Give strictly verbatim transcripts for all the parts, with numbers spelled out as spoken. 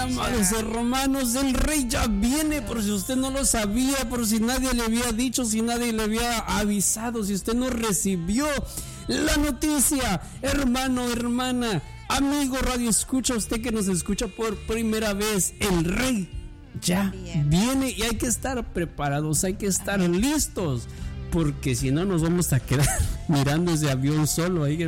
Amados hermanos, el Rey ya viene, por si usted no lo sabía, por si nadie le había dicho, si nadie le había avisado, si usted no recibió la noticia. Hermano, hermana, amigo radio escucha, usted que nos escucha por primera vez, el Rey ya Bien. viene y hay que estar preparados, hay que estar listos, porque si no nos vamos a quedar mirando ese avión solo ahí.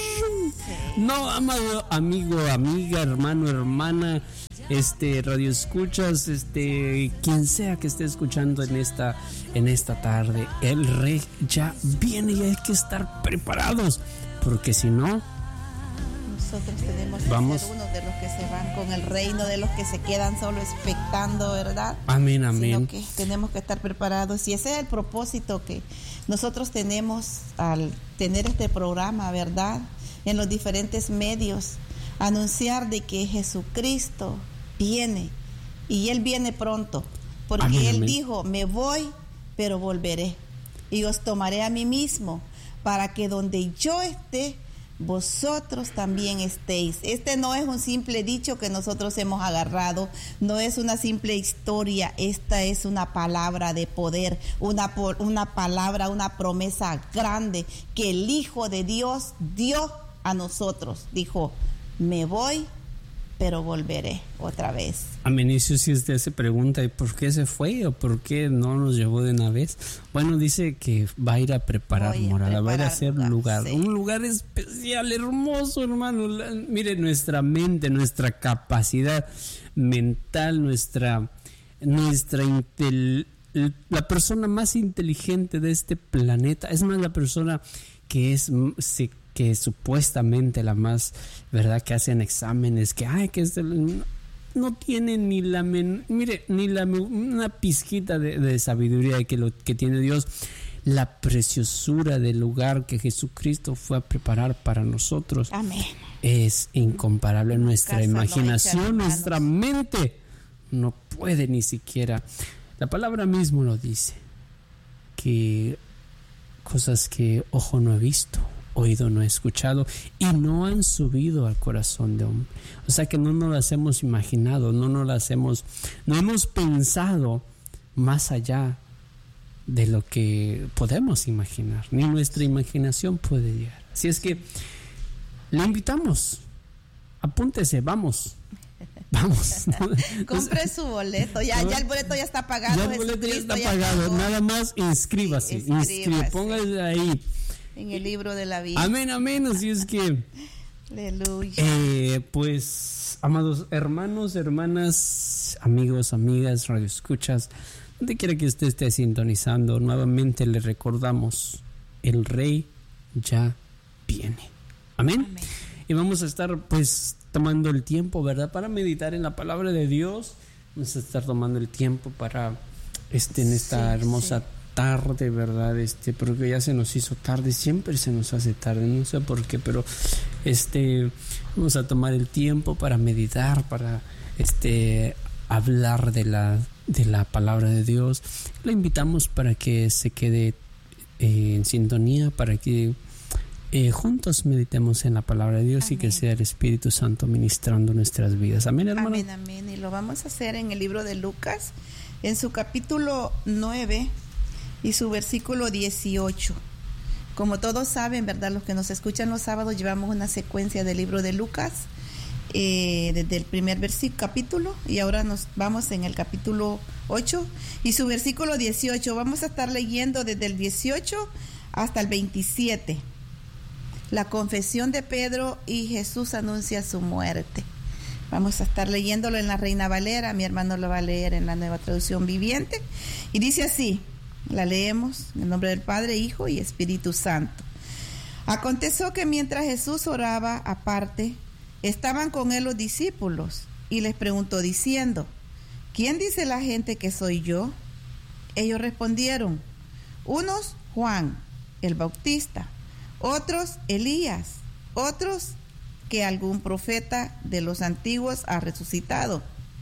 No, amado amigo, amiga, hermano, hermana, este radio escuchas, este quien sea que esté escuchando en esta en esta tarde, el Rey ya viene y hay que estar preparados, porque si no, nosotros tenemos que vamos. ser uno de los que se van con el reino, de los que se quedan solo expectando, ¿verdad? Amén, amén. Sino que tenemos que estar preparados, y ese es el propósito que nosotros tenemos al tener este programa, ¿verdad? En los diferentes medios, anunciar de que Jesucristo viene, y Él viene pronto, porque amén, Él amén. dijo, me voy, pero volveré, y os tomaré a mí mismo, para que donde yo esté, vosotros también estéis. Este no es un simple dicho que nosotros hemos agarrado, no es una simple historia, esta es una palabra de poder, una, una palabra, una promesa grande que el Hijo de Dios dio a nosotros. Dijo, me voy, pero volveré otra vez. Amén. Y si usted se pregunta, ¿y por qué se fue o por qué no nos llevó de una vez? Bueno, dice que va a ir a preparar Voy a morada, preparar va a ir a hacer lugar, lugar, sí. un lugar especial, hermoso, hermano. La, mire, nuestra mente, nuestra capacidad mental, nuestra, nuestra intel, la persona más inteligente de este planeta, es más, la persona que es se que supuestamente la más, ¿verdad? Que hacen exámenes, que ay, que es el, no tiene ni la men, mire, ni la una pizquita de, de sabiduría que lo que tiene Dios. La preciosura del lugar que Jesucristo fue a preparar para nosotros. Amén. Es incomparable. Nuestra Casa imaginación, no nuestra mente no puede ni siquiera. La palabra mismo lo dice, que cosas que ojo no ha visto, oído no he escuchado y no han subido al corazón de hombre. O sea que no nos las hemos imaginado, no nos las hemos, no hemos pensado más allá de lo que podemos imaginar, ni nuestra imaginación puede llegar. Así es que le invitamos, apúntese, vamos. Vamos. Compre su boleto, ya, ya el boleto ya está pagado. Ya el boleto ya está ya pagado, pagó. nada más inscríbase, Sí, inscríbase, póngase ahí. En el libro de la vida. Amén, amén, así es que... Aleluya. Eh, pues, amados hermanos, hermanas, amigos, amigas, radioescuchas, donde quiera que usted esté sintonizando, nuevamente le recordamos, el Rey ya viene. Amén. Amén. Y vamos a estar, pues, tomando el tiempo, ¿verdad? Para meditar en la palabra de Dios. Vamos a estar tomando el tiempo para, este, en esta sí, hermosa sí. tarde, ¿verdad? Este, porque ya se nos hizo tarde, siempre se nos hace tarde, no sé por qué, pero este, vamos a tomar el tiempo para meditar, para este, hablar de la, de la palabra de Dios. Le invitamos para que se quede eh, en sintonía, para que eh, juntos meditemos en la palabra de Dios. Amén. Y que sea el Espíritu Santo ministrando nuestras vidas. Amén, hermano. Amén, amén. Y lo vamos a hacer en el libro de Lucas, en su capítulo nueve y su versículo dieciocho. Como todos saben, ¿verdad? Los que nos escuchan los sábados, llevamos una secuencia del libro de Lucas, eh, desde el primer versículo, capítulo, y ahora nos vamos en el capítulo ocho y su versículo dieciocho. Vamos a estar leyendo desde el dieciocho hasta el veintisiete. La confesión de Pedro y Jesús anuncia su muerte. Vamos a estar leyéndolo en la Reina Valera, mi hermano lo va a leer en la Nueva Traducción Viviente, y dice así. La leemos en el nombre del Padre, Hijo y Espíritu Santo. Aconteció que mientras Jesús oraba aparte, estaban con él los discípulos, y les preguntó diciendo, ¿quién dice la gente que soy yo? Ellos respondieron, unos Juan el Bautista, otros Elías, otros que algún profeta de los antiguos ha resucitado.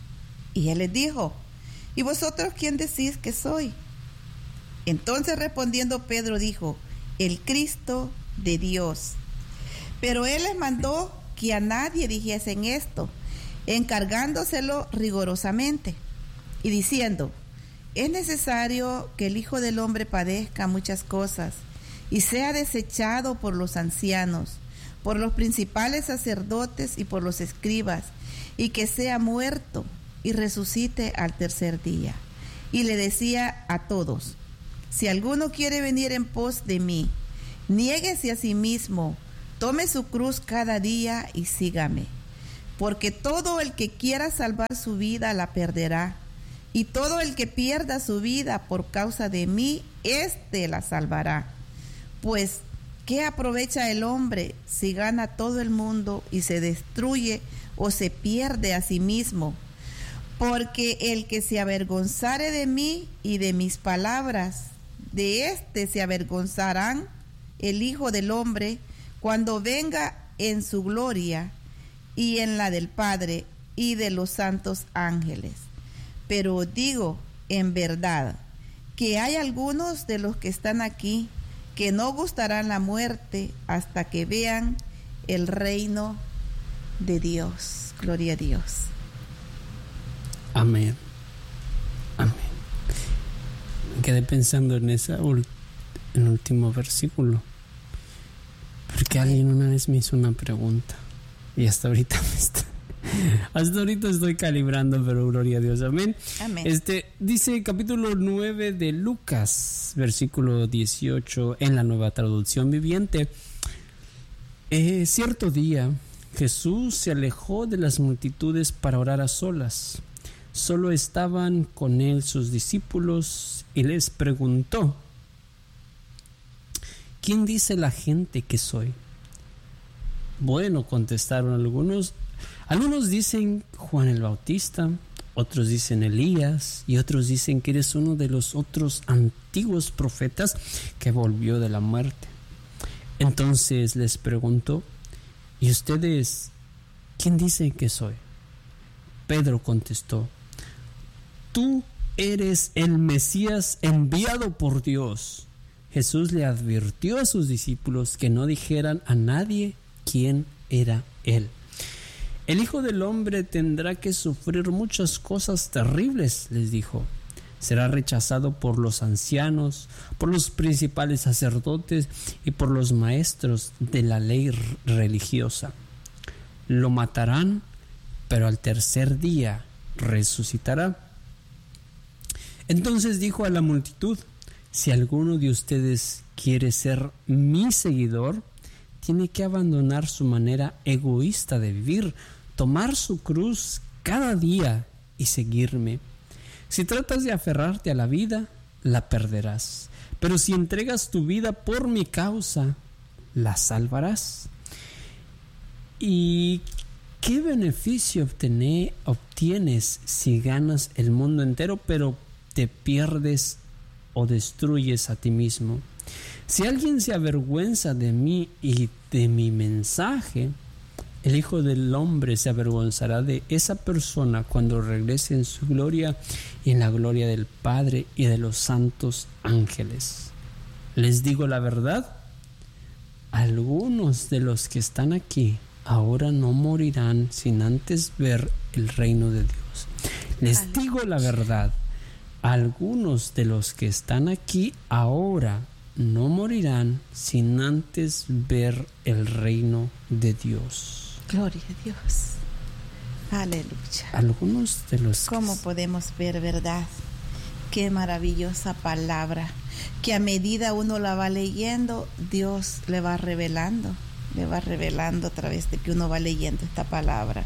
Y él les dijo, ¿y vosotros quién decís que soy? Entonces respondiendo Pedro dijo, el Cristo de Dios. Pero él les mandó que a nadie dijesen esto, encargándoselo rigurosamente y diciendo: es necesario que el Hijo del Hombre padezca muchas cosas y sea desechado por los ancianos, por los principales sacerdotes y por los escribas, y que sea muerto y resucite al tercer día. Y le decía a todos: si alguno quiere venir en pos de mí, niéguese a sí mismo, tome su cruz cada día y sígame. Porque todo el que quiera salvar su vida la perderá, y todo el que pierda su vida por causa de mí, éste la salvará. Pues, ¿qué aprovecha el hombre si gana todo el mundo y se destruye o se pierde a sí mismo? Porque el que se avergonzare de mí y de mis palabras, de éste se avergonzarán el Hijo del Hombre cuando venga en su gloria y en la del Padre y de los santos ángeles. Pero os digo en verdad que hay algunos de los que están aquí que no gustarán la muerte hasta que vean el reino de Dios. Gloria a Dios. Amén. Amén. Me quedé pensando en ese ul- en último versículo, porque alguien una vez me hizo una pregunta y hasta ahorita me está hasta ahorita estoy calibrando, pero gloria a Dios. Amén. Amén. Este dice capítulo nueve de Lucas, versículo dieciocho, en la Nueva Traducción Viviente. Eh, cierto día Jesús se alejó de las multitudes para orar a solas. Solo estaban con él sus discípulos y les preguntó: ¿quién dice la gente que soy? Bueno, contestaron algunos. Algunos dicen Juan el Bautista, otros dicen Elías y otros dicen que eres uno de los otros antiguos profetas que volvió de la muerte. Entonces les preguntó: ¿y ustedes quién dicen que soy? Pedro contestó: tú eres el Mesías enviado por Dios. Jesús le advirtió a sus discípulos que no dijeran a nadie quién era él. El Hijo del Hombre tendrá que sufrir muchas cosas terribles, les dijo. Será rechazado por los ancianos, por los principales sacerdotes y por los maestros de la ley religiosa. Lo matarán, pero al tercer día resucitará. Entonces dijo a la multitud: si alguno de ustedes quiere ser mi seguidor, tiene que abandonar su manera egoísta de vivir, tomar su cruz cada día y seguirme. Si tratas de aferrarte a la vida, la perderás. Pero si entregas tu vida por mi causa, la salvarás. ¿Y qué beneficio obtené, obtienes si ganas el mundo entero, pero te pierdes o destruyes a ti mismo? Si alguien se avergüenza de mí y de mi mensaje, el Hijo del Hombre se avergonzará de esa persona cuando regrese en su gloria y en la gloria del Padre y de los santos ángeles. Les digo la verdad, algunos de los que están aquí ahora no morirán sin antes ver el reino de Dios. Les digo la verdad, algunos de los que están aquí ahora no morirán sin antes ver el reino de Dios. Gloria a Dios. Aleluya. Algunos de los... ¿Cómo podemos ver, verdad? Qué maravillosa palabra, que a medida uno la va leyendo, Dios le va revelando, le va revelando a través de que uno va leyendo esta palabra.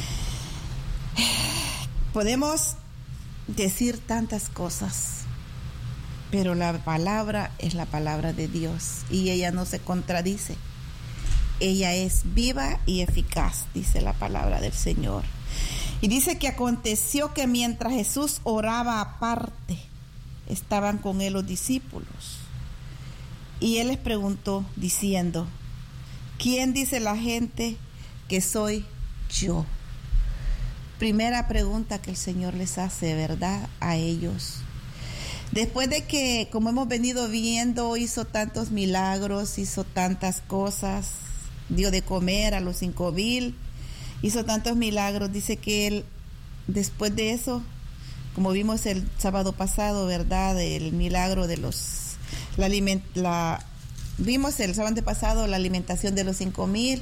Podemos decir tantas cosas, pero la palabra es la palabra de Dios y ella no se contradice. Ella es viva y eficaz, dice la palabra del Señor. Y dice que aconteció que mientras Jesús oraba aparte, estaban con él los discípulos. Y él les preguntó diciendo: ¿quién dice la gente que soy yo? Primera pregunta que el Señor les hace, ¿verdad?, a ellos. Después de que, como hemos venido viendo, hizo tantos milagros, hizo tantas cosas, dio de comer a los cinco mil hizo tantos milagros. Dice que él, después de eso, como vimos el sábado pasado, ¿verdad? El milagro de los, la, aliment, la vimos el sábado pasado la alimentación de los cinco mil.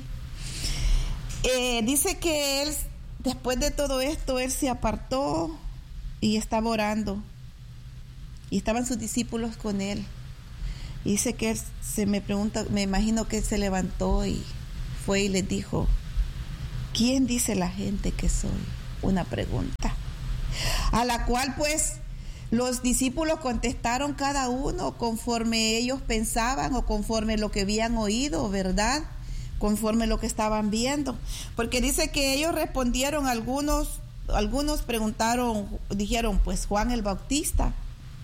Eh, dice que él, después de todo esto, él se apartó y estaba orando. Y estaban sus discípulos con él. Y dice que él se me pregunta, me imagino que él se levantó y fue y les dijo: ¿quién dice la gente que soy? Una pregunta. A la cual pues los discípulos contestaron cada uno conforme ellos pensaban o conforme lo que habían oído, ¿verdad? Conforme lo que estaban viendo. Porque dice que ellos respondieron, algunos, algunos preguntaron, dijeron, pues Juan el Bautista.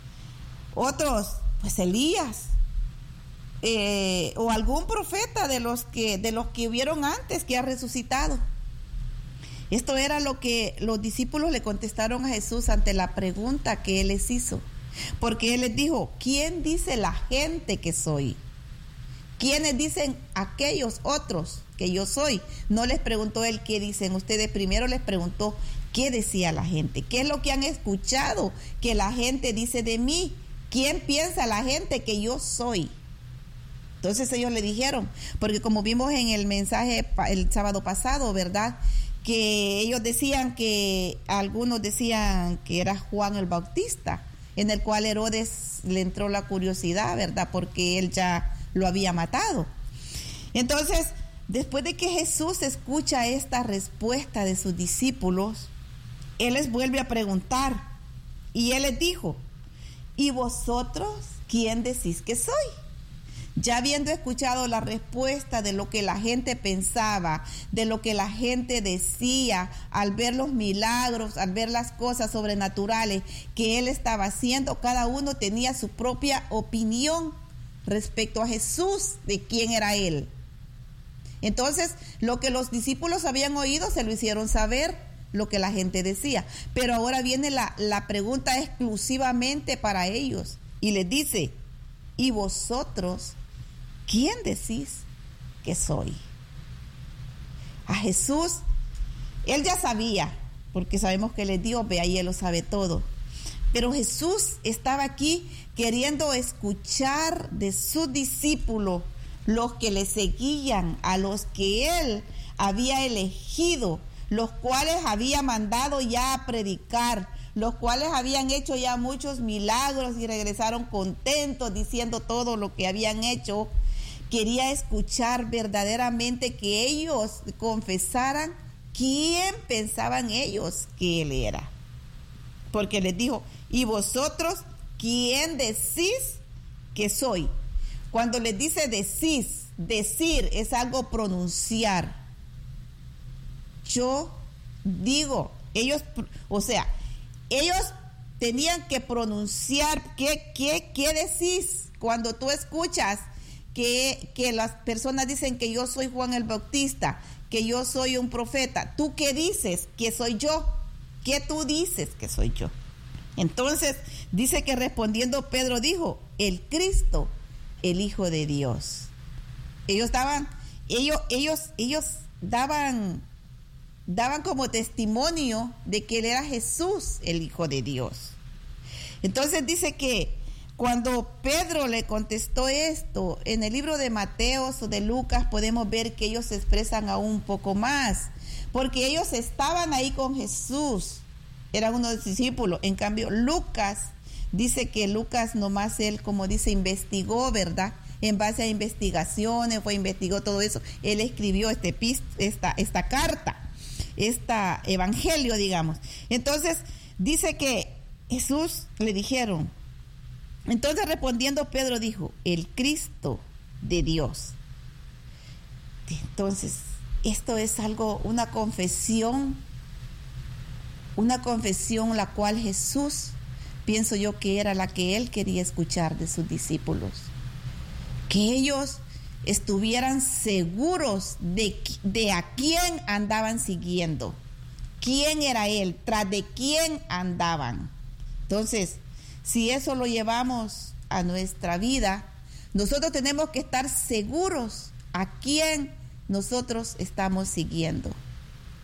Otros, pues Elías. Eh, o algún profeta de los que, de los que hubieron antes que ha resucitado. Esto era lo que los discípulos le contestaron a Jesús ante la pregunta que él les hizo. Porque él les dijo: ¿quién dice la gente que soy? ¿Quiénes dicen aquellos otros que yo soy? No les preguntó él qué dicen ustedes, primero les preguntó qué decía la gente. ¿Qué es lo que han escuchado que la gente dice de mí? ¿Quién piensa la gente que yo soy? Entonces ellos le dijeron, porque como vimos en el mensaje el sábado pasado, ¿verdad?, que ellos decían que, algunos decían que era Juan el Bautista, en el cual Herodes le entró la curiosidad, ¿verdad?, porque él ya lo había matado. Entonces, después de que Jesús escucha esta respuesta de sus discípulos, él les vuelve a preguntar, y él les dijo: ¿y vosotros quién decís que soy? Ya habiendo escuchado la respuesta de lo que la gente pensaba, de lo que la gente decía al ver los milagros, al ver las cosas sobrenaturales que él estaba haciendo, cada uno tenía su propia opinión respecto a Jesús, de quién era él. Entonces, lo que los discípulos habían oído se lo hicieron saber, lo que la gente decía. Pero ahora viene la, la pregunta exclusivamente para ellos. Y les dice: ¿y vosotros quién decís que soy? A Jesús, él ya sabía, porque sabemos que él es Dios, ve ahí, él lo sabe todo. Pero Jesús estaba aquí queriendo escuchar de sus discípulos, los que le seguían, a los que él había elegido, los cuales había mandado ya a predicar, los cuales habían hecho ya muchos milagros y regresaron contentos diciendo todo lo que habían hecho. Quería escuchar verdaderamente que ellos confesaran quién pensaban ellos que él era. Porque les dijo: ¿y vosotros quién decís que soy? Cuando les dice decís, decir es algo pronunciar. Yo digo, ellos, o sea, ellos tenían que pronunciar qué, qué, qué decís. Cuando tú escuchas que, que las personas dicen que yo soy Juan el Bautista, que yo soy un profeta, ¿tú qué dices que soy yo? ¿Qué tú dices que soy yo? Entonces dice que respondiendo Pedro dijo: el Cristo, el Hijo de Dios. Ellos daban, ellos, ellos, ellos daban, daban como testimonio de que él era Jesús, el Hijo de Dios. Entonces dice que cuando Pedro le contestó esto, en el libro de Mateo o de Lucas podemos ver que ellos se expresan aún un poco más, porque ellos estaban ahí con Jesús, eran unos discípulos. En cambio Lucas dice que Lucas nomás él, como dice, investigó, ¿verdad? En base a investigaciones, fue, investigó todo eso. Él escribió este, esta, esta carta, este evangelio, digamos. Entonces dice que Jesús le dijeron, entonces respondiendo Pedro dijo: el Cristo de Dios. Entonces esto es algo, una confesión, una confesión la cual Jesús, pienso yo que era la que él quería escuchar de sus discípulos, que ellos estuvieran seguros de, de a quién andaban siguiendo, quién era él, tras de quién andaban. Entonces, si eso lo llevamos a nuestra vida, nosotros tenemos que estar seguros a quién nosotros estamos siguiendo.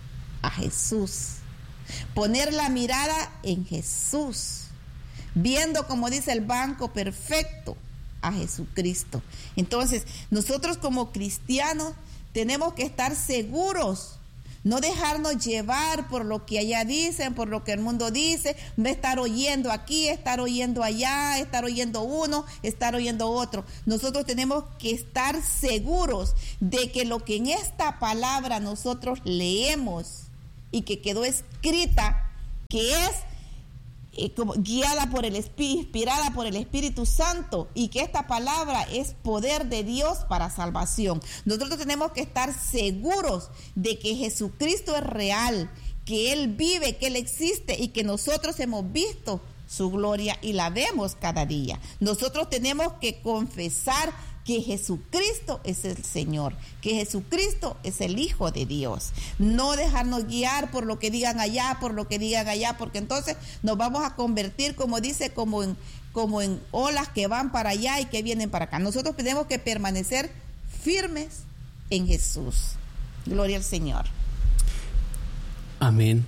a Jesús. Poner la mirada en Jesús. Viendo, como dice el banco perfecto, a Jesucristo. Entonces, nosotros como cristianos tenemos que estar seguros, no dejarnos llevar por lo que allá dicen, por lo que el mundo dice, no estar oyendo aquí, estar oyendo allá, estar oyendo uno, estar oyendo otro. Nosotros tenemos que estar seguros de que lo que en esta palabra nosotros leemos y que quedó escrita, que es Eh, como guiada por el Espíritu, inspirada por el Espíritu Santo, y que esta palabra es poder de Dios para salvación. Nosotros tenemos que estar seguros de que Jesucristo es real, que Él vive, que Él existe y que nosotros hemos visto su gloria y la vemos cada día. Nosotros tenemos que confesar que Jesucristo es el Señor, que Jesucristo es el Hijo de Dios. No dejarnos guiar por lo que digan allá, por lo que digan allá, porque entonces nos vamos a convertir, como dice, como en, como en olas que van para allá y que vienen para acá. Nosotros tenemos que permanecer firmes en Jesús. Gloria al Señor. Amén.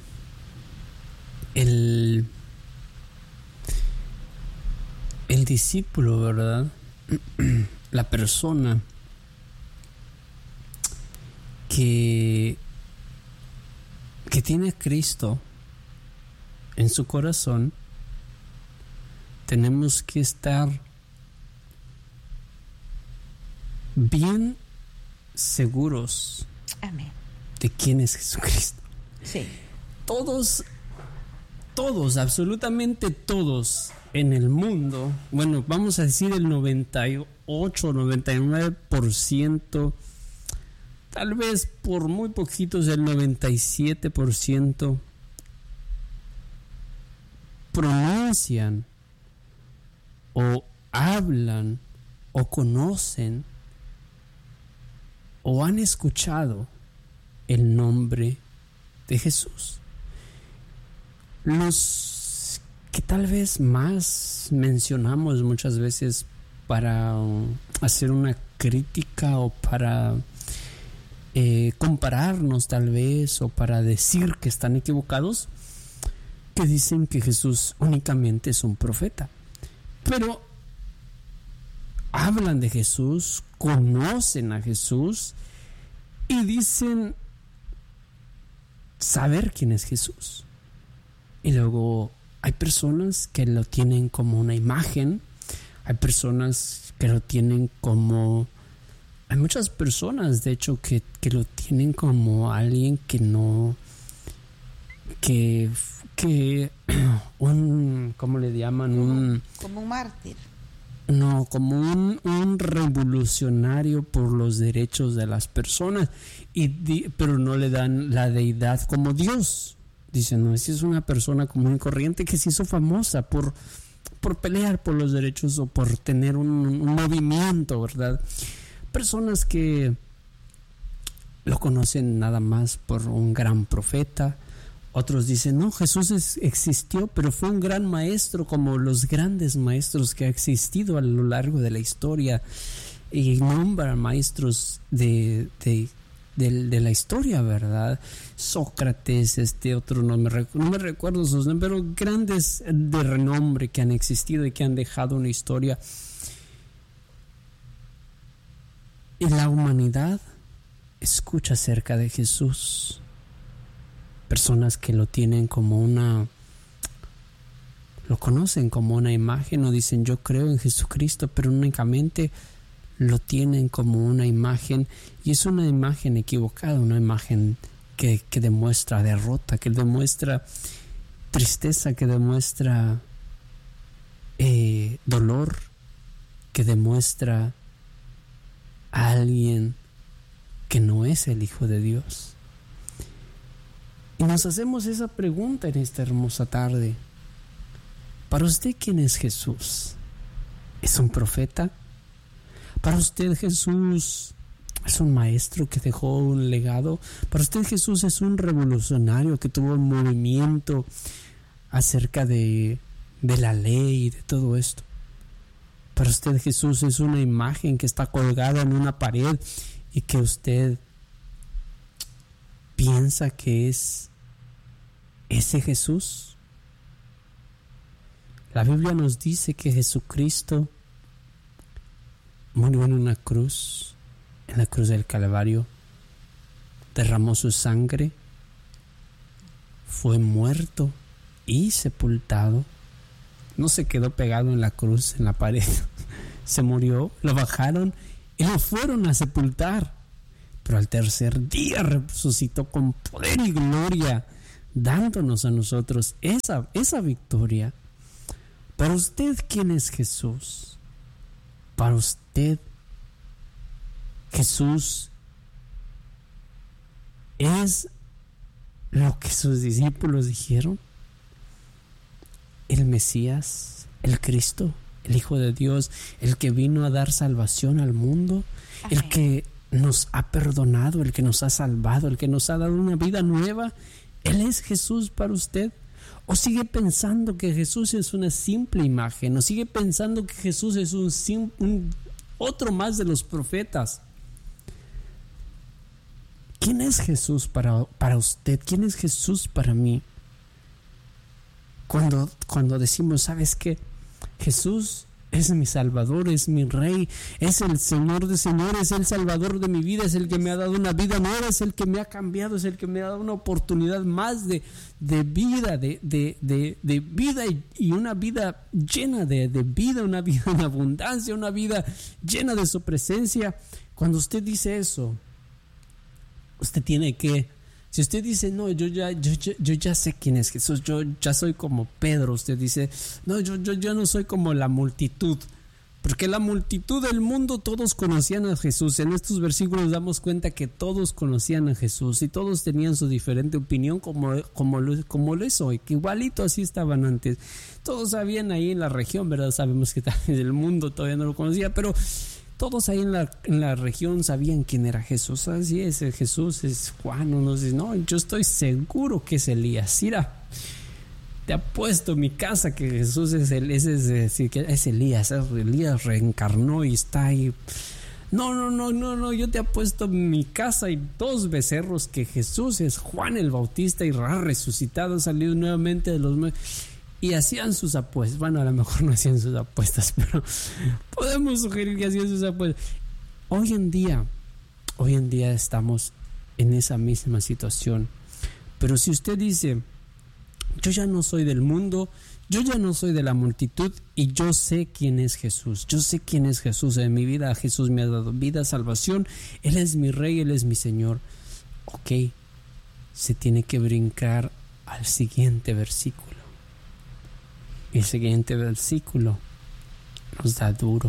El, el discípulo, ¿verdad? La persona que, que tiene a Cristo en su corazón, tenemos que estar bien seguros Amén. de quién es Jesucristo. Sí. Todos, todos, absolutamente todos en el mundo, bueno, vamos a decir el noventa y ocho, noventa y nueve por ciento, tal vez por muy poquitos el noventa y siete por ciento, pronuncian o hablan o conocen o han escuchado el nombre de Jesús. Los que tal vez más mencionamos muchas veces para hacer una crítica o para eh, compararnos tal vez, o para decir que están equivocados, que dicen que Jesús únicamente es un profeta. Pero hablan de Jesús, conocen a Jesús y dicen saber quién es Jesús. Y luego hay personas que lo tienen como una imagen, hay personas que lo tienen como... Hay muchas personas, de hecho, que, que lo tienen como alguien que no... Que... que un... ¿Cómo le llaman? Un, como un mártir. No, como un, un revolucionario por los derechos de las personas, y di, pero no le dan la deidad como Dios. Dicen, no, esa es una persona común y corriente que se hizo famosa por, por pelear por los derechos o por tener un, un movimiento, ¿verdad? Personas que lo conocen nada más por un gran profeta. Otros dicen, no, Jesús es, existió, pero fue un gran maestro, como los grandes maestros que ha existido a lo largo de la historia. Y nombran maestros de, de, de, de la historia, ¿verdad? Sócrates, este otro, no me, no me recuerdo sus nombres, pero grandes de renombre que han existido y que han dejado una historia. Y la humanidad escucha acerca de Jesús. Personas que lo tienen como una, lo conocen como una imagen, o dicen yo creo en Jesucristo, pero únicamente lo tienen como una imagen, y es una imagen equivocada, una imagen que, que demuestra derrota, que demuestra tristeza, que demuestra eh, dolor, que demuestra a alguien que no es el Hijo de Dios. Y nos hacemos esa pregunta en esta hermosa tarde. ¿Para usted quién es Jesús? ¿Es un profeta? ¿Para usted Jesús es un maestro que dejó un legado? ¿Para usted Jesús es un revolucionario que tuvo un movimiento acerca de, de la ley y de todo esto? ¿Para usted Jesús es una imagen que está colgada en una pared y que usted piensa que es ese Jesús? La Biblia nos dice que Jesucristo murió en una cruz, en la cruz del Calvario, derramó su sangre, fue muerto y sepultado. No se quedó pegado en la cruz, en la pared. Se murió, lo bajaron y lo fueron a sepultar. Pero al tercer día resucitó con poder y gloria, dándonos a nosotros esa, esa victoria. Para usted, ¿quién es Jesús? Para usted, Jesús es lo que sus discípulos dijeron: el Mesías, el Cristo, el Hijo de Dios, el que vino a dar salvación al mundo, Amén. El que nos ha perdonado, el que nos ha salvado, el que nos ha dado una vida nueva. ¿Él es Jesús para usted? ¿O sigue pensando que Jesús es una simple imagen? ¿O sigue pensando que Jesús es un, sim, un otro más de los profetas? ¿Quién es Jesús para, para usted? ¿Quién es Jesús para mí? Cuando, cuando decimos, ¿sabes qué? Jesús es mi Salvador, es mi Rey, es el Señor de señores, es el Salvador de mi vida, es el que me ha dado una vida nueva, es el que me ha cambiado, es el que me ha dado una oportunidad más de, de vida, de, de, de, de vida y, y una vida llena de, de vida, una vida en abundancia, una vida llena de su presencia. Cuando usted dice eso, usted tiene que, si usted dice, no, yo ya, yo, yo, yo ya sé quién es Jesús, yo ya soy como Pedro, usted dice, no, yo, yo, yo no soy como la multitud, porque la multitud del mundo todos conocían a Jesús. En estos versículos damos cuenta que todos conocían a Jesús y todos tenían su diferente opinión, como, como, lo, como lo es hoy, que igualito así estaban antes. Todos sabían ahí en la región, ¿verdad? Sabemos que también el mundo todavía no lo conocía, pero todos ahí en la, en la región sabían quién era Jesús. Así es, Jesús es Juan. Uno dice, no, yo estoy seguro que es Elías. Mira, te apuesto mi casa que Jesús es, el, es, es, es, es Elías. Elías reencarnó y está ahí. No, no, no, no, no, yo te apuesto mi casa y dos becerros que Jesús es Juan el Bautista y ha resucitado, salido nuevamente de los muertos. Y hacían sus apuestas. Bueno, a lo mejor no hacían sus apuestas, pero podemos sugerir que hacían sus apuestas. Hoy en día, hoy en día estamos en esa misma situación. Pero si usted dice, yo ya no soy del mundo, yo ya no soy de la multitud y yo sé quién es Jesús, yo sé quién es Jesús en mi vida, Jesús me ha dado vida, salvación, Él es mi Rey, Él es mi Señor. Ok, se tiene que brincar al siguiente versículo. El siguiente versículo nos da duro.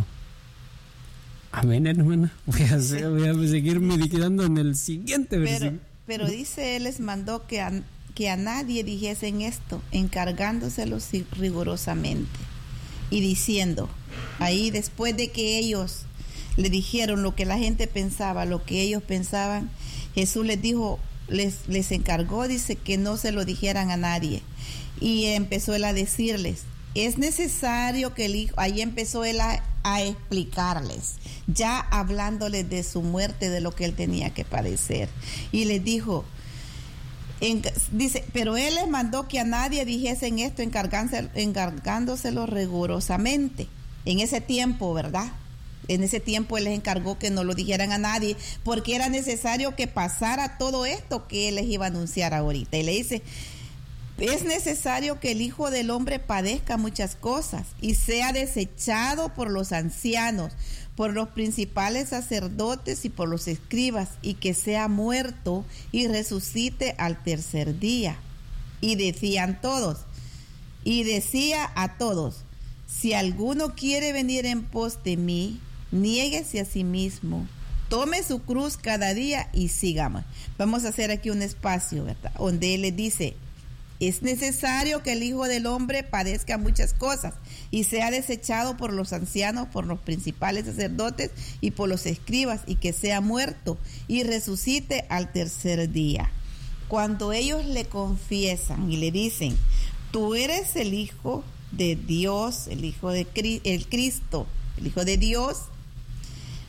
Amén, hermana. Voy a, hacer, voy a seguir meditando en el siguiente versículo. Pero, pero dice, Él les mandó que a, que a nadie dijesen esto, encargándoselos rigurosamente. Y diciendo, ahí después de que ellos le dijeron lo que la gente pensaba, lo que ellos pensaban, Jesús les dijo, les, les encargó, dice, que no se lo dijeran a nadie. Y empezó Él a decirles, es necesario que el Hijo, ahí empezó Él a, a explicarles, ya hablándoles de su muerte, de lo que Él tenía que padecer. Y les dijo, en, dice, pero Él les mandó que a nadie dijesen esto, encargándoselo rigurosamente. En ese tiempo, ¿verdad? En ese tiempo Él les encargó que no lo dijeran a nadie, porque era necesario que pasara todo esto que Él les iba a anunciar ahorita. Y le dice, es necesario que el Hijo del Hombre padezca muchas cosas y sea desechado por los ancianos, por los principales sacerdotes y por los escribas, y que sea muerto y resucite al tercer día. Y decían todos, y decía a todos, si alguno quiere venir en pos de mí, niéguese a sí mismo, tome su cruz cada día y sígame. Vamos a hacer aquí un espacio, ¿verdad?, donde Él le dice, es necesario que el Hijo del Hombre padezca muchas cosas y sea desechado por los ancianos, por los principales sacerdotes y por los escribas, y que sea muerto y resucite al tercer día. Cuando ellos le confiesan y le dicen, tú eres el Hijo de Dios, el Hijo de Cri- el Cristo, el Hijo de Dios,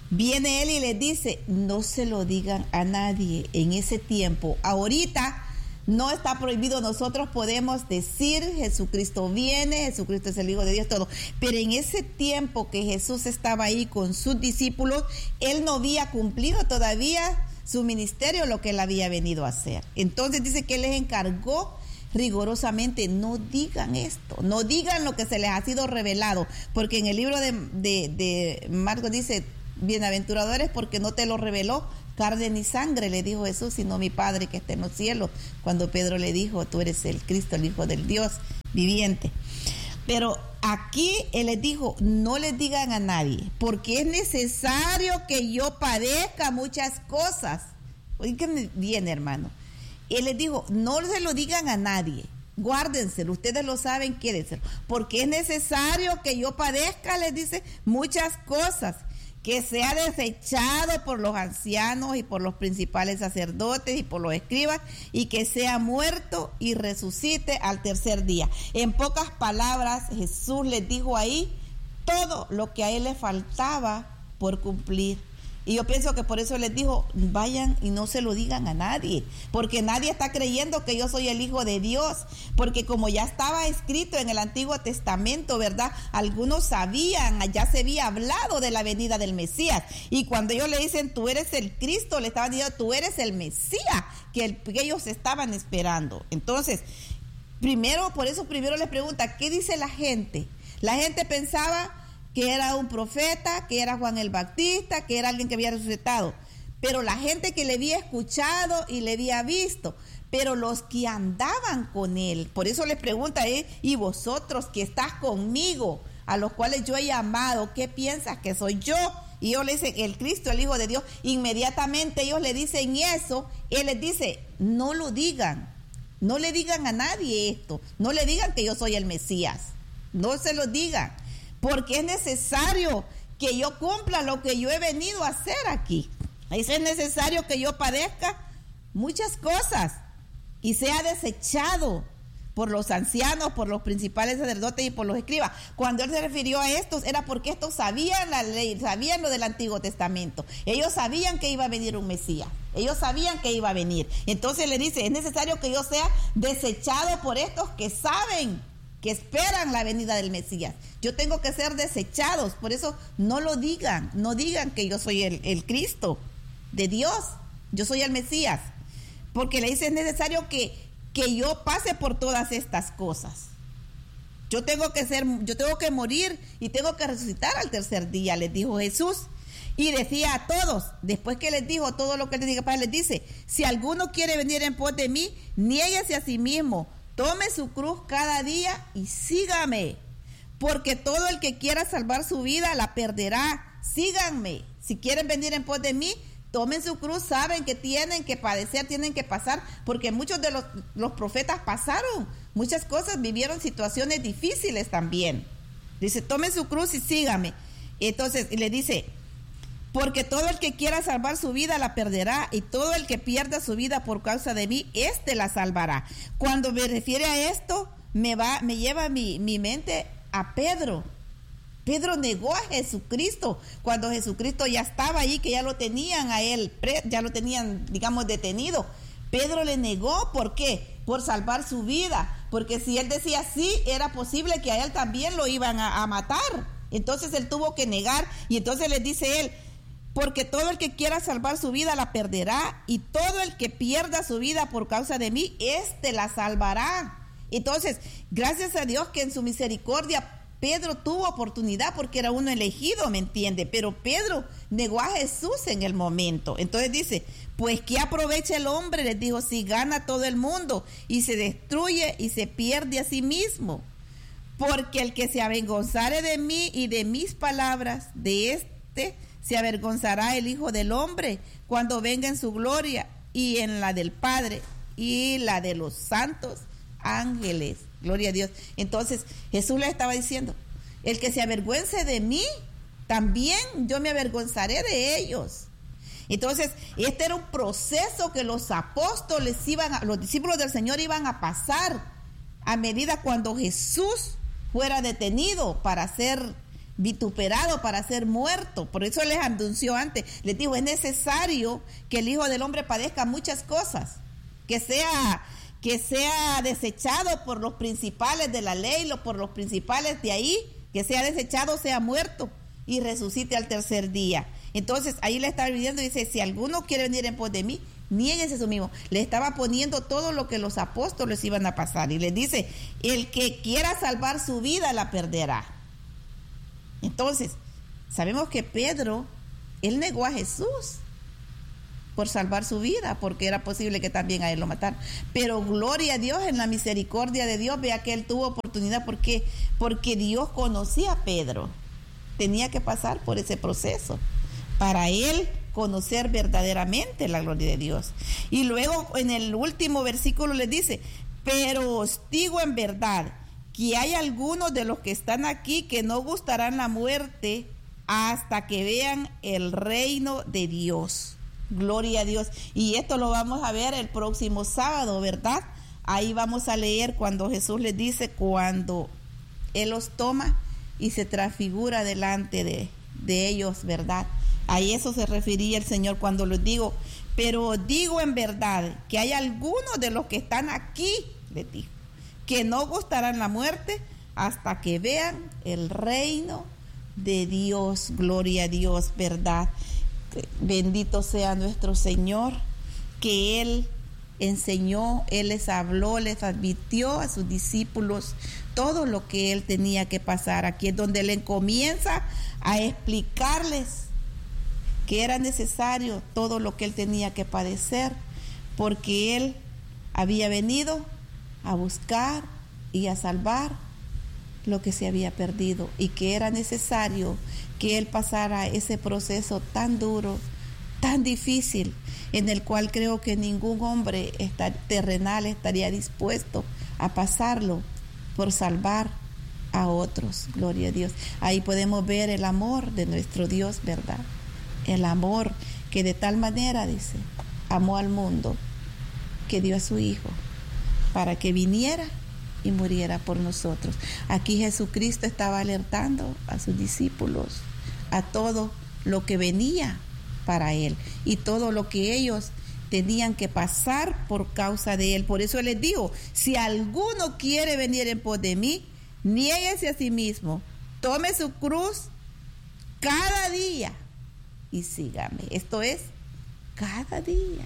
Viene él y les dice, no se lo digan a nadie en ese tiempo. Ahorita no está prohibido, nosotros podemos decir Jesucristo viene, Jesucristo es el Hijo de Dios, todo. Pero en ese tiempo que Jesús estaba ahí con sus discípulos, él no había cumplido todavía su ministerio, lo que él había venido a hacer. Entonces dice que él les encargó rigurosamente, no digan esto, no digan lo que se les ha sido revelado, porque en el libro de, de, de Marcos dice, bienaventuradores porque no te lo reveló carne ni sangre, le dijo Jesús, sino mi Padre que está en los cielos, cuando Pedro le dijo, tú eres el Cristo, el Hijo del Dios viviente. Pero aquí él les dijo, no les digan a nadie, porque es necesario que yo padezca muchas cosas. Oigan bien, hermano. Él les dijo, no se lo digan a nadie, guárdenselo, ustedes lo saben, quédenselo, porque es necesario que yo padezca, les dice, muchas cosas, que sea desechado por los ancianos y por los principales sacerdotes y por los escribas, y que sea muerto y resucite al tercer día. En pocas palabras, Jesús les dijo ahí todo lo que a él le faltaba por cumplir. Y yo pienso que por eso les dijo, vayan y no se lo digan a nadie, porque nadie está creyendo que yo soy el Hijo de Dios, porque como ya estaba escrito en el Antiguo Testamento, ¿verdad? Algunos sabían, ya se había hablado de la venida del Mesías, y cuando ellos le dicen, tú eres el Cristo, le estaban diciendo, tú eres el Mesías, que, el, que ellos estaban esperando. Entonces, primero, por eso primero les pregunta, ¿qué dice la gente? La gente pensaba que era un profeta, que era Juan el Bautista, que era alguien que había resucitado, pero la gente que le había escuchado y le había visto, pero los que andaban con él, por eso les pregunta, ¿eh? Y vosotros que estás conmigo, a los cuales yo he llamado, ¿qué piensas que soy yo? Y ellos le dicen, el Cristo, el Hijo de Dios. Inmediatamente ellos le dicen eso, él les dice, no lo digan, no le digan a nadie esto, no le digan que yo soy el Mesías, no se lo digan, porque es necesario que yo cumpla lo que yo he venido a hacer aquí. Es necesario que yo padezca muchas cosas y sea desechado por los ancianos, por los principales sacerdotes y por los escribas. Cuando él se refirió a estos, era porque estos sabían la ley, sabían lo del Antiguo Testamento. Ellos sabían que iba a venir un Mesías. Ellos sabían que iba a venir. Entonces le dice, es necesario que yo sea desechado por estos que saben, que esperan la venida del Mesías. Yo tengo que ser desechados, por eso no lo digan, no digan que yo soy el, el Cristo de Dios, yo soy el Mesías, porque le dice, es necesario que, que yo pase por todas estas cosas. Yo tengo que ser, yo tengo que morir y tengo que resucitar al tercer día, les dijo Jesús. Y decía a todos, después que les dijo todo lo que les diga, les dice, si alguno quiere venir en pos de mí, niéguese a sí mismo, tome su cruz cada día y sígame, porque todo el que quiera salvar su vida la perderá. Síganme. Si quieren venir en pos de mí, tomen su cruz, saben que tienen que padecer, tienen que pasar, porque muchos de los, los profetas pasaron muchas cosas, vivieron situaciones difíciles también. Dice, tomen su cruz y síganme. Entonces, y le dice, porque todo el que quiera salvar su vida la perderá, y todo el que pierda su vida por causa de mí, éste la salvará. Cuando me refiere a esto, me va, me lleva mi, mi mente a Pedro. Pedro negó a Jesucristo cuando Jesucristo ya estaba ahí, que ya lo tenían a él, ya lo tenían, digamos, detenido. Pedro le negó, ¿por qué? Por salvar su vida, porque si él decía sí, era posible que a él también lo iban a, a matar. Entonces él tuvo que negar, y entonces les dice él, porque todo el que quiera salvar su vida la perderá, y todo el que pierda su vida por causa de mí, éste la salvará. Entonces, gracias a Dios que en su misericordia Pedro tuvo oportunidad, porque era uno elegido, ¿me entiende? Pero Pedro negó a Jesús en el momento. Entonces dice, pues ¿qué aprovecha el hombre? Les dijo, si gana todo el mundo y se destruye y se pierde a sí mismo. Porque el que se avergonzare de mí y de mis palabras, de este se avergonzará el Hijo del Hombre cuando venga en su gloria y en la del Padre y la de los santos ángeles. Gloria a Dios. Entonces Jesús le estaba diciendo, el que se avergüence de mí, también yo me avergonzaré de ellos. Entonces este era un proceso que los apóstoles iban a, los discípulos del Señor iban a pasar a medida cuando Jesús fuera detenido para ser vituperado para ser muerto. Por eso les anunció antes, les digo, es necesario que el Hijo del Hombre padezca muchas cosas, que sea, que sea desechado por los principales de la ley, por los principales de ahí, que sea desechado, sea muerto y resucite al tercer día. Entonces ahí le está viendo y dice, si alguno quiere venir en pos de mí, niéguese a sí mismo. Le estaba poniendo todo lo que los apóstoles iban a pasar y les dice, el que quiera salvar su vida la perderá. Entonces sabemos que Pedro, él negó a Jesús por salvar su vida, porque era posible que también a él lo mataran. Pero gloria a Dios, en la misericordia de Dios, vea que él tuvo oportunidad, porque, porque Dios conocía a Pedro. Tenía que pasar por ese proceso para él conocer verdaderamente la gloria de Dios. Y luego en el último versículo le dice, pero os digo en verdad que hay algunos de los que están aquí que no gustarán la muerte hasta que vean el reino de Dios. Gloria a Dios. Y esto lo vamos a ver el próximo sábado, ¿verdad? Ahí vamos a leer cuando Jesús les dice, cuando Él los toma y se transfigura delante de, de ellos, ¿verdad? A eso se refería el Señor cuando les digo, pero digo en verdad que hay algunos de los que están aquí, les dijo, que no gustarán la muerte hasta que vean el reino de Dios. Gloria a Dios, ¿verdad? Bendito sea nuestro Señor, que Él enseñó, Él les habló, les advirtió a sus discípulos todo lo que Él tenía que pasar. Aquí es donde Él comienza a explicarles que era necesario todo lo que Él tenía que padecer, porque Él había venido a buscar y a salvar lo que se había perdido, y que era necesario que Él pasara ese proceso tan duro, tan difícil, en el cual creo que ningún hombre terrenal estaría dispuesto a pasarlo por salvar a otros. Gloria a Dios. Ahí podemos ver el amor de nuestro Dios, ¿verdad? El amor que de tal manera, dice, amó al mundo, que dio a su Hijo para que viniera y muriera por nosotros. Aquí Jesucristo estaba alertando a sus discípulos a todo lo que venía para Él y todo lo que ellos tenían que pasar por causa de Él. Por eso les digo, si alguno quiere venir en pos de mí, niéguese a sí mismo, tome su cruz cada día y sígame. Esto es cada día.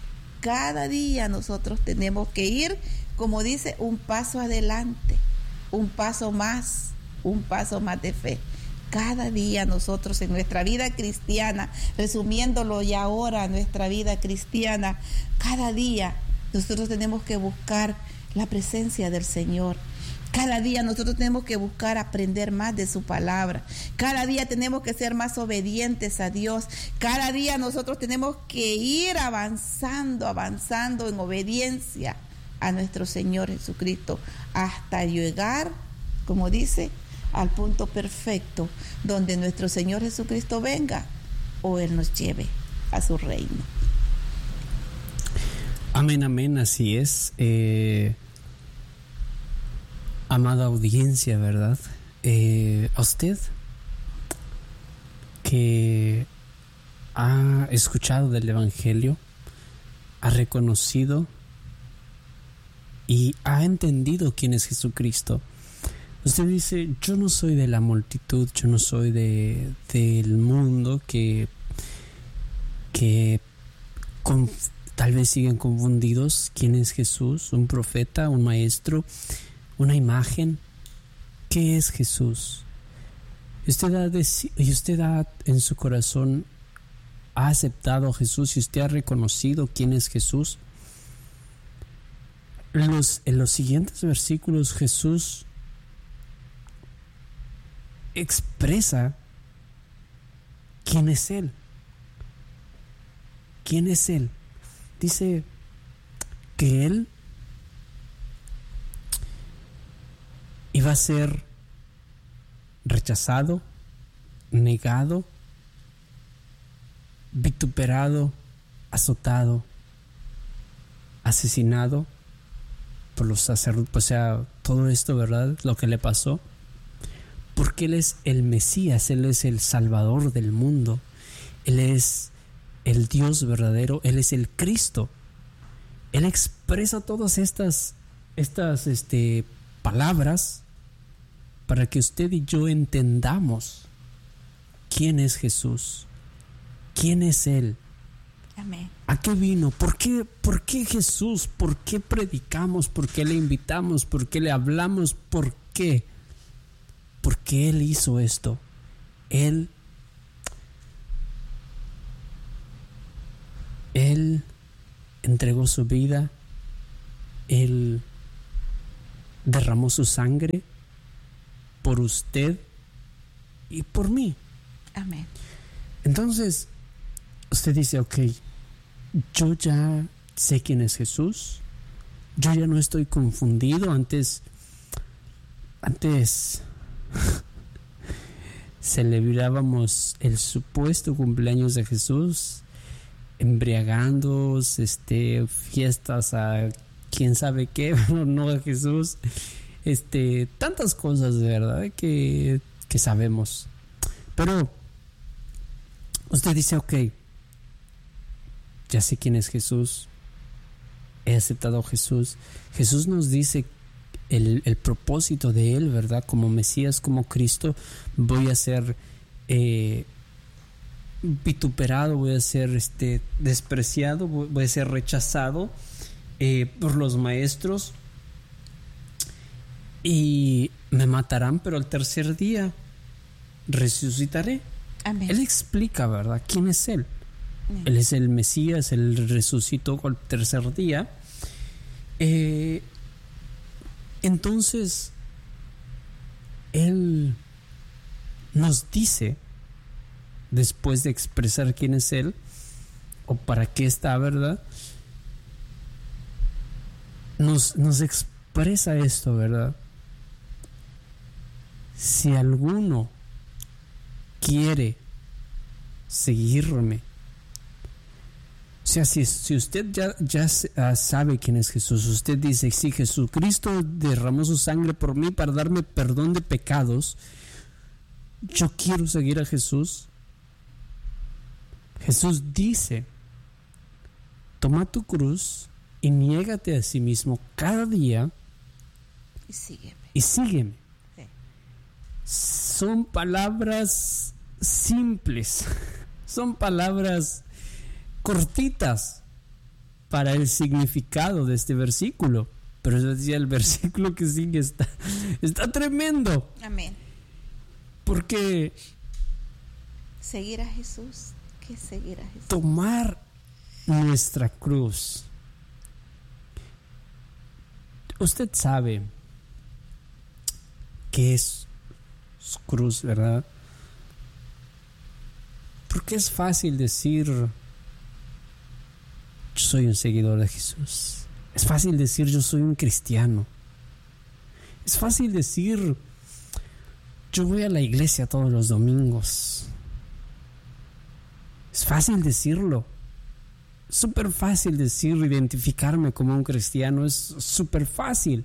Cada día nosotros tenemos que ir, como dice, un paso adelante, un paso más, un paso más de fe. Cada día nosotros en nuestra vida cristiana, resumiéndolo ya ahora, nuestra vida cristiana, cada día nosotros tenemos que buscar la presencia del Señor. Cada día nosotros tenemos que buscar aprender más de su palabra. Cada día tenemos que ser más obedientes a Dios. Cada día nosotros tenemos que ir avanzando, avanzando en obediencia a nuestro Señor Jesucristo, hasta llegar, como dice, al punto perfecto donde nuestro Señor Jesucristo venga o Él nos lleve a su reino. Amén, amén, así es. Eh, amada audiencia, ¿verdad? Eh, a usted que ha escuchado del Evangelio, ha reconocido y ha entendido quién es Jesucristo. Usted dice, yo no soy de la multitud, yo no soy de del mundo que, que con, tal vez siguen confundidos. ¿Quién es Jesús? ¿Un profeta? ¿Un maestro? ¿Una imagen? ¿Qué es Jesús? Y usted ha, deci- y usted ha en su corazón ha aceptado a Jesús y usted ha reconocido quién es Jesús. Los, en los siguientes versículos Jesús expresa quién es Él. ¿Quién es Él? Dice que Él iba a ser rechazado, negado, vituperado, azotado, asesinado por los sacerdotes, o sea, todo esto, ¿verdad? Lo que le pasó. ¿Por porque Él es el Mesías, Él es el Salvador del mundo, Él es el Dios verdadero, Él es el Cristo. Él expresa todas estas, estas este, palabras para que usted y yo entendamos quién es Jesús, quién es Él. Amén. ¿A qué vino? ¿Por qué, por qué Jesús? ¿Por qué predicamos? ¿Por qué le invitamos? ¿Por qué le hablamos? ¿Por qué? Porque Él hizo esto. Él, Él entregó su vida. Él derramó su sangre por usted y por mí. Amén. Entonces, usted dice, ok, yo ya sé quién es Jesús. Yo ya no estoy confundido. Antes, antes celebrábamos el supuesto cumpleaños de Jesús, embriagándonos, este, fiestas a quién sabe qué, pero no a Jesús. Este, tantas cosas de verdad que, que sabemos. Pero usted dice, ok, ya sé quién es Jesús, he aceptado a Jesús. Jesús nos dice el, el propósito de Él, ¿verdad? Como Mesías, como Cristo, voy a ser eh, vituperado, voy a ser este, despreciado, voy, voy a ser rechazado eh, por los maestros y me matarán, pero al tercer día resucitaré. Amén. Él explica, ¿verdad?, quién es Él. Amén. Él es el Mesías, Él resucitó al tercer día. Eh, entonces, Él nos dice, después de expresar quién es Él, o para qué está, ¿verdad?, nos, nos expresa esto, ¿verdad? Si alguno quiere seguirme, o sea, si, si usted ya, ya uh, sabe quién es Jesús, usted dice, sí, Jesucristo derramó su sangre por mí para darme perdón de pecados, yo quiero seguir a Jesús. Jesús dice, toma tu cruz y niégate a sí mismo cada día Y sígueme. y sígueme. Sí. Son palabras simples, son palabras cortitas para el significado de este versículo, pero yo decía, el versículo que sigue está, está tremendo, Amén. porque Seguir a Jesús. ¿Qué es seguir a Jesús? tomar nuestra cruz, usted sabe qué es su cruz, ¿verdad? Porque es fácil decir, yo soy un seguidor de Jesús. Es fácil decir, yo soy un cristiano. Es fácil decir, yo voy a la iglesia todos los domingos. Es fácil decirlo. Súper fácil decir, identificarme como un cristiano. Es súper fácil.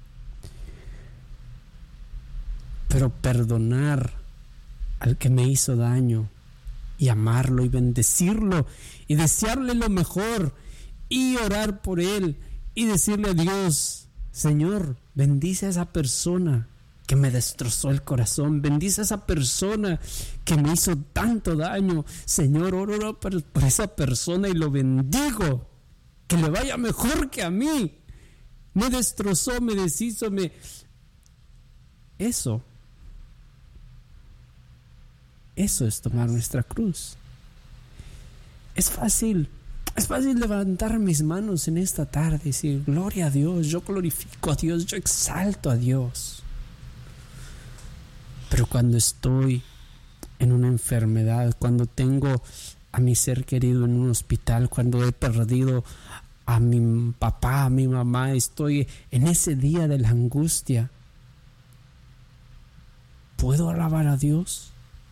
Pero perdonar al que me hizo daño y amarlo y bendecirlo y desearle lo mejor y orar por él y decirle a Dios, Señor, bendice a esa persona que me destrozó el corazón, bendice a esa persona que me hizo tanto daño, Señor, oro, oro por, por esa persona y lo bendigo, que le vaya mejor que a mí, me destrozó, me deshizo, me... Eso Eso es tomar nuestra cruz. Es fácil, es fácil levantar mis manos en esta tarde y decir, gloria a Dios, yo glorifico a Dios, yo exalto a Dios. Pero cuando estoy en una enfermedad, cuando tengo a mi ser querido en un hospital, cuando he perdido a mi papá, a mi mamá, estoy en ese día de la angustia, ¿puedo alabar a Dios?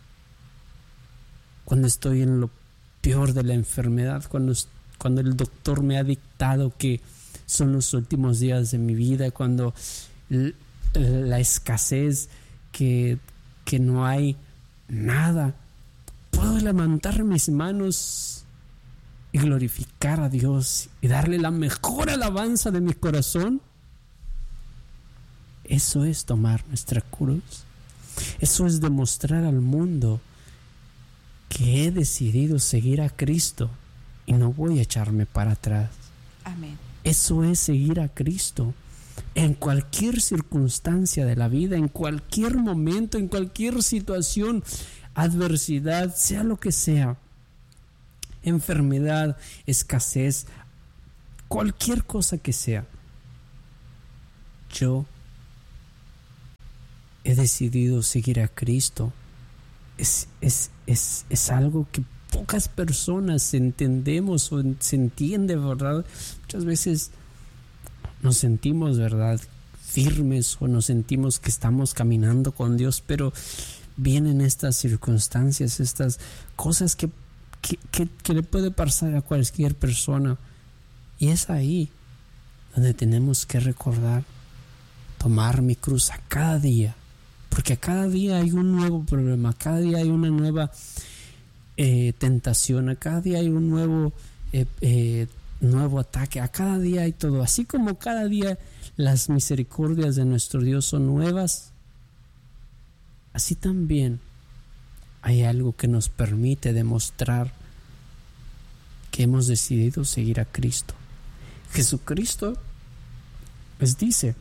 Cuando estoy en lo peor de la enfermedad, cuando, cuando el doctor me ha dictado que son los últimos días de mi vida, cuando l- la escasez que, que no hay nada, puedo levantar mis manos y glorificar a Dios y darle la mejor alabanza de mi corazón. Eso es tomar nuestra cruz. Eso es demostrar al mundo que he decidido seguir a Cristo y no voy a echarme para atrás. Amén. Eso es seguir a Cristo en cualquier circunstancia de la vida, en cualquier momento, en cualquier situación, adversidad, sea lo que sea, enfermedad, escasez, cualquier cosa que sea. Yo he decidido seguir a Cristo. Es, es, es, es algo que pocas personas entendemos o se entiende, ¿verdad? Muchas veces nos sentimos, ¿verdad?, firmes o nos sentimos que estamos caminando con Dios, pero vienen estas circunstancias, estas cosas que, que, que, que le puede pasar a cualquier persona. Y es ahí donde tenemos que recordar tomar mi cruz a cada día, porque a cada día hay un nuevo problema, a cada día hay una nueva eh, tentación, a cada día hay un nuevo eh, eh, nuevo ataque, a cada día hay todo. Así como cada día las misericordias de nuestro Dios son nuevas, así también hay algo que nos permite demostrar que hemos decidido seguir a Cristo. Jesucristo les dice: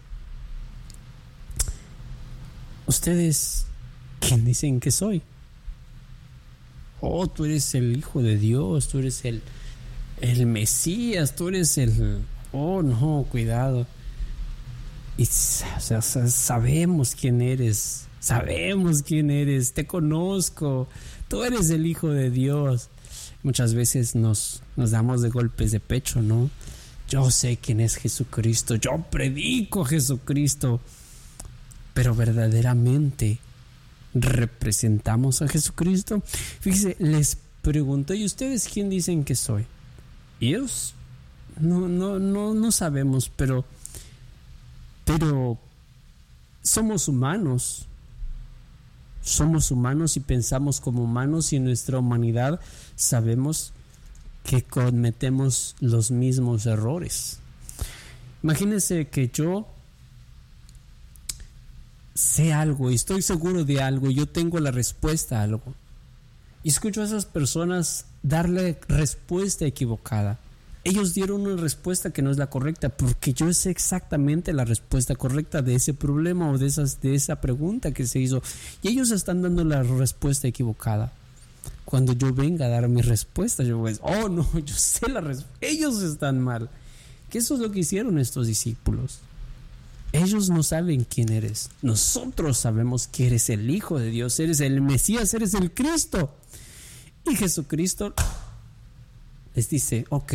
¿ustedes quién dicen que soy? Oh, tú eres el Hijo de Dios, tú eres el, el Mesías, tú eres el... Oh, no, cuidado. Y o sea, sabemos quién eres, sabemos quién eres, te conozco, tú eres el Hijo de Dios. Muchas veces nos, nos damos de golpes de pecho, ¿no? Yo sé quién es Jesucristo, yo predico a Jesucristo, pero verdaderamente representamos a Jesucristo. Fíjese, les pregunto: ¿y ustedes quién dicen que soy? Y ellos no, no, no, no sabemos, pero, pero somos humanos. Somos humanos y pensamos como humanos, y en nuestra humanidad sabemos que cometemos los mismos errores. Imagínense que yo sé algo y estoy seguro de algo, y yo tengo la respuesta a algo, y escucho a esas personas darle respuesta equivocada. Ellos dieron una respuesta que no es la correcta, porque yo sé exactamente la respuesta correcta de ese problema o de, esas, de esa pregunta que se hizo, y ellos están dando la respuesta equivocada. Cuando yo venga a dar mi respuesta, yo voy a decir: oh no, yo sé la respuesta, ellos están mal. Que eso es lo que hicieron estos discípulos. Ellos no saben quién eres. Nosotros sabemos que eres el Hijo de Dios, eres el Mesías, eres el Cristo. Y Jesucristo les dice: ok,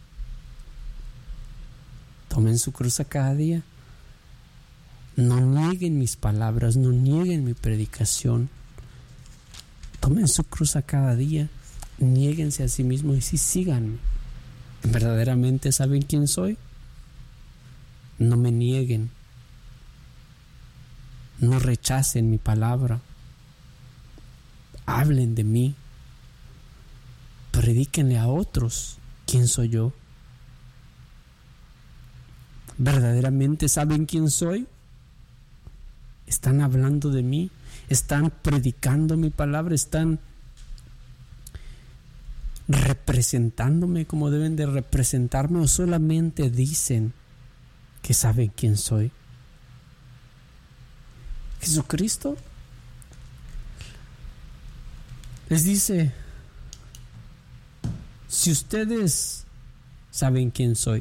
tomen su cruz a cada día. No nieguen mis palabras, no nieguen mi predicación. Tomen su cruz a cada día, niéguense a sí mismos y sí, síganme. ¿Verdaderamente saben quién soy? No me nieguen. No rechacen mi palabra. Hablen de mí. Predíquenle a otros quién soy yo. ¿Verdaderamente saben quién soy? ¿Están hablando de mí? ¿Están predicando mi palabra? ¿Están representándome como deben de representarme? ¿O solamente dicen que saben quién soy? Jesucristo les dice: si ustedes saben quién soy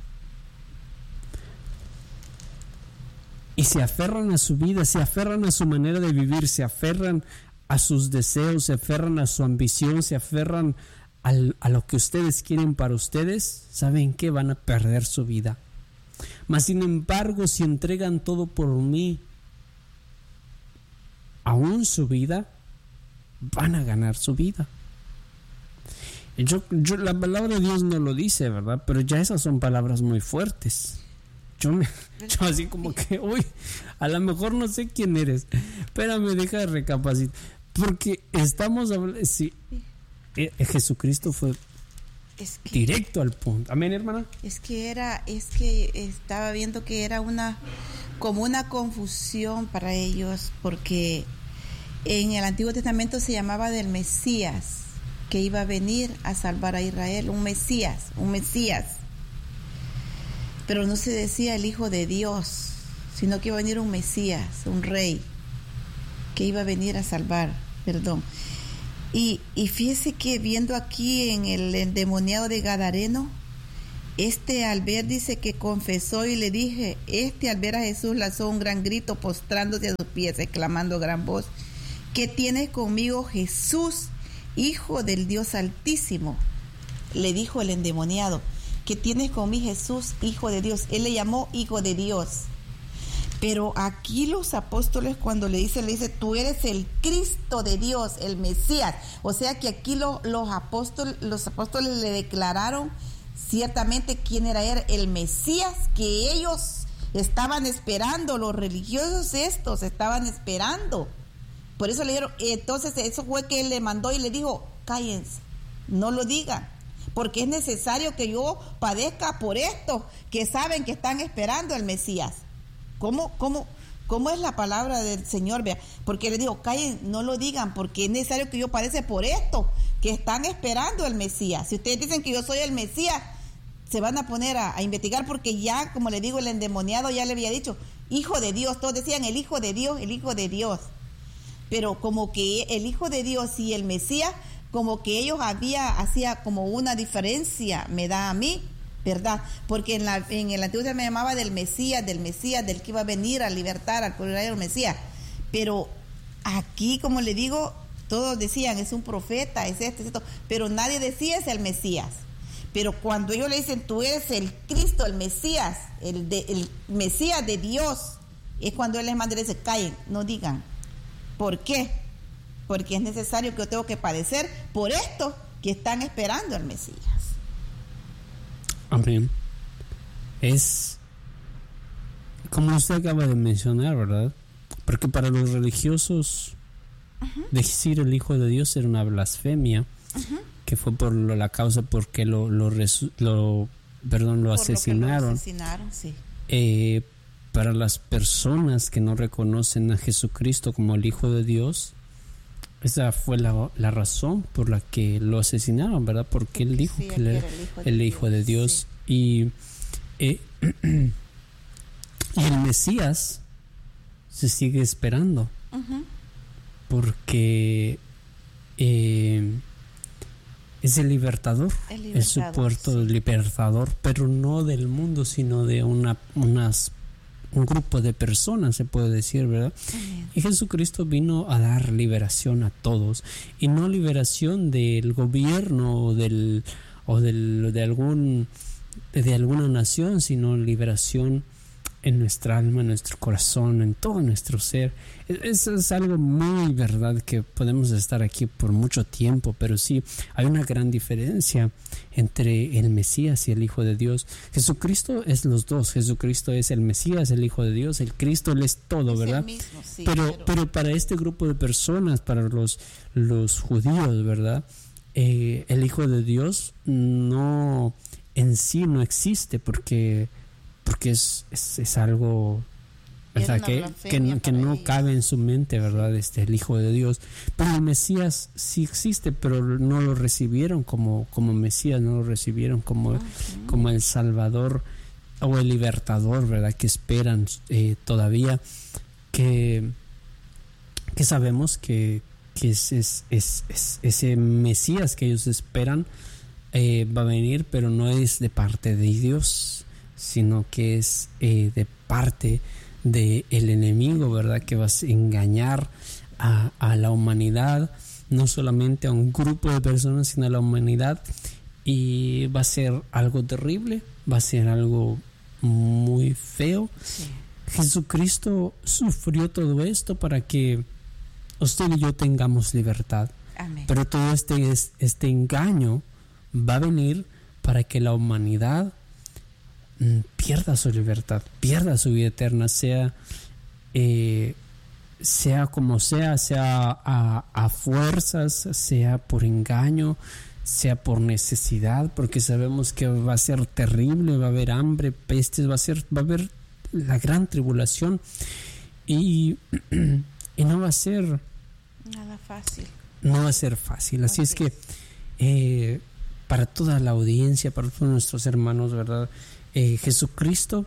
y se aferran a su vida, se aferran a su manera de vivir, se aferran a sus deseos, se aferran a su ambición, se aferran al, a lo que ustedes quieren para ustedes, ¿saben qué? Van a perder su vida. Mas sin embargo, si entregan todo por mí, aún su vida, van a ganar su vida. Yo, yo, la palabra de Dios no lo dice, ¿verdad? Pero ya esas son palabras muy fuertes. yo, me, yo así como que, uy, a lo mejor no sé quién eres, pero me deja de recapacitar, porque estamos hablando, sí, eh, Jesucristo fue es que, directo al punto. Amén, hermana. Es que era, es que estaba viendo que era una, como una confusión para ellos, porque en el Antiguo Testamento se llamaba del Mesías, que iba a venir a salvar a Israel, un Mesías, un Mesías. Pero no se decía el Hijo de Dios, sino que iba a venir un Mesías, un rey, que iba a venir a salvar, perdón. Y, y fíjese que viendo aquí en el endemoniado de Gadareno, este al ver dice que confesó y le dije, este al ver a Jesús lanzó un gran grito postrándose a sus pies, exclamando a gran voz, ¿qué tienes conmigo, Jesús, Hijo del Dios Altísimo? Le dijo el endemoniado, ¿qué tienes conmigo, Jesús, Hijo de Dios? Él le llamó Hijo de Dios. Pero aquí los apóstoles cuando le dicen, le dice, tú eres el Cristo de Dios, el Mesías. O sea que aquí lo, los, apóstoles, los apóstoles le declararon ciertamente quién era él, el Mesías que ellos estaban esperando, los religiosos estos estaban esperando. Por eso le dieron, entonces eso fue que él le mandó y le dijo, cállense, no lo digan, porque es necesario que yo padezca por esto, que saben que están esperando el Mesías. ¿Cómo, cómo, cómo es la palabra del Señor? Vea, porque le digo, callen, no lo digan, porque es necesario que yo padezca por esto, que están esperando el Mesías. Si ustedes dicen que yo soy el Mesías, se van a poner a, a investigar, porque ya, como le digo, el endemoniado ya le había dicho, Hijo de Dios, todos decían el Hijo de Dios, el Hijo de Dios. Pero como que el Hijo de Dios y el Mesías, como que ellos había, hacía como una diferencia, me da a mí, ¿verdad? Porque en, la, en el Antiguo me llamaba del Mesías, del Mesías, del que iba a venir a libertar al pueblo del Mesías. Pero aquí, como le digo, todos decían, es un profeta, es este, es esto, pero nadie decía es el Mesías. Pero cuando ellos le dicen, tú eres el Cristo, el Mesías, el, de, el Mesías de Dios, es cuando él les manda y les dice, callen, no digan. ¿Por qué? Porque es necesario que yo tengo que padecer por esto que están esperando al Mesías. Amén. Es como usted acaba de mencionar, ¿verdad? Porque para los religiosos uh-huh. decir el Hijo de Dios era una blasfemia, uh-huh. que fue por lo, la causa por que lo, lo, resu- lo perdón, lo por asesinaron. Lo asesinaron, sí. Eh, para las personas que no reconocen a Jesucristo como el Hijo de Dios, esa fue la, la razón por la que lo asesinaron, ¿verdad? Porque, Porque él dijo sí, que él era el Hijo de el Dios, hijo de Dios sí. y, eh, y el Mesías se sigue esperando, uh-huh. porque eh, es el libertador, el libertador, es su puerto sí. libertador, pero no del mundo, sino de una unas un grupo de personas, se puede decir, ¿verdad? Amén. Y Jesucristo vino a dar liberación a todos, y no liberación del gobierno o del o del, de algún de alguna nación, sino liberación en nuestra alma, en nuestro corazón, en todo nuestro ser. Eso es algo muy verdad, que podemos estar aquí por mucho tiempo, pero sí hay una gran diferencia entre el Mesías y el Hijo de Dios. Jesucristo es los dos. Jesucristo es el Mesías, el Hijo de Dios. El Cristo, Él es todo, es ¿verdad? Mismo, sí, pero, pero pero para este grupo de personas, para los, los judíos, ¿verdad? Eh, el Hijo de Dios no en sí no existe, porque porque es, es, es algo, ¿verdad? que, que, que no ellos. cabe en su mente, ¿verdad? Este, el Hijo de Dios. Pero el Mesías sí existe, pero no lo recibieron como, como Mesías, no lo recibieron como, okay. como el Salvador o el Libertador, ¿verdad? Que esperan eh, todavía, que, que sabemos que, que es, es, es, es ese Mesías que ellos esperan eh, va a venir, pero no es de parte de Dios, sino que es eh, de parte del enemigo, ¿verdad? Que va a engañar a, a la humanidad, no solamente a un grupo de personas, sino a la humanidad, y va a ser algo terrible, va a ser algo muy feo. Sí. Jesucristo sufrió todo esto para que usted y yo tengamos libertad. Amén. Pero todo este, este engaño va a venir para que la humanidad pierda su libertad, pierda su vida eterna, sea eh, sea como sea, sea a, a fuerzas, sea por engaño, sea por necesidad, porque sabemos que va a ser terrible, va a haber hambre, pestes, va a ser, va a haber la gran tribulación y, y no va a ser nada fácil. No va a ser fácil, así, así es que eh, para toda la audiencia, para todos nuestros hermanos, ¿verdad? Eh, Jesucristo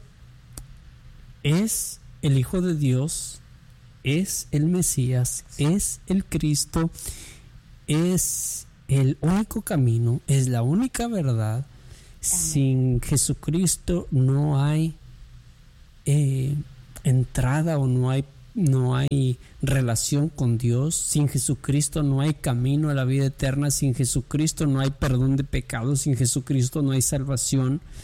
es el Hijo de Dios, es el Mesías, es el Cristo, es el único camino, es la única verdad. Amén. Sin Jesucristo no hay eh, entrada o no hay no hay relación con Dios. Sin Jesucristo no hay camino a la vida eterna. Sin Jesucristo no hay perdón de pecados. Sin Jesucristo no hay salvación.